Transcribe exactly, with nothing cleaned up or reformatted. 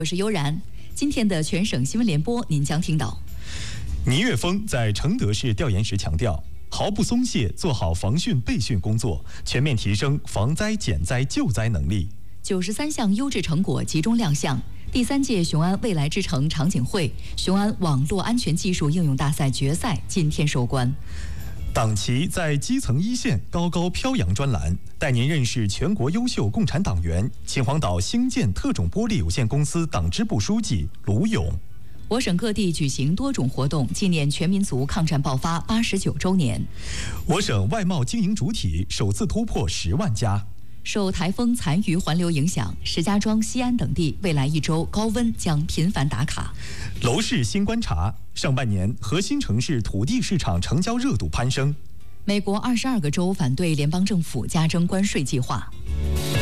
我是悠然。今天的全省新闻联播，您将听到： 倪岳峰在承德市调研时强调，毫不松懈做好防汛备汛工作，全面提升防灾减灾救灾能力。 九十三项优质成果集中亮相。第三届雄安未来之城场景会雄安网络安全技术应用大赛决赛今天收官。 党旗在基层一线高高飘扬专栏，带您认识全国优秀共产党员。秦皇岛兴建特种玻璃有限公司党支部书记卢勇。 我省各地举行多种活动，纪念全民族抗战爆发八十九周年。 我省外贸经营主体首次突破十万家。 受台风残余环流影响，石家庄、西安等地未来一周高温将频繁打卡。 楼市新观察，上半年核心城市土地市场成交热度攀升。 美国二十二个州反对联邦政府加征关税计划。